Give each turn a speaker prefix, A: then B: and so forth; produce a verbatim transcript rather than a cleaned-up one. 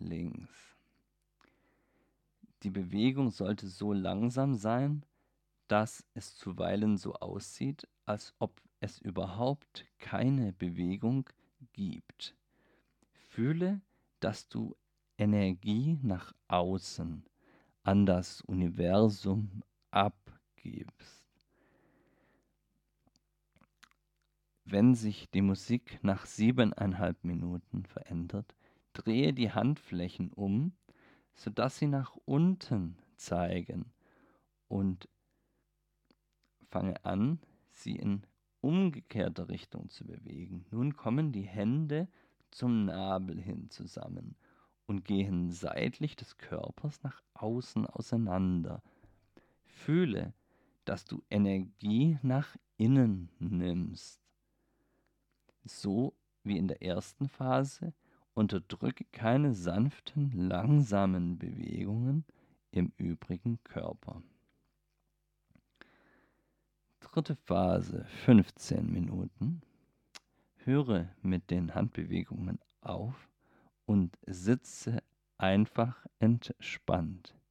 A: links. Die Bewegung sollte so langsam sein, dass es zuweilen so aussieht, als ob es überhaupt keine Bewegung gibt. Fühle, dass du Energie nach außen an das Universum abgibst. Wenn sich die Musik nach siebeneinhalb Minuten verändert, drehe die Handflächen um, sodass sie nach unten zeigen und fange an, sie in umgekehrter Richtung zu bewegen. Nun kommen die Hände zum Nabel hin zusammen und gehen seitlich des Körpers nach außen auseinander. Fühle, dass du Energie nach innen nimmst. So wie in der ersten Phase, unterdrücke keine sanften, langsamen Bewegungen im übrigen Körper. Dritte Phase, fünfzehn Minuten. Höre mit den Handbewegungen auf und sitze einfach entspannt.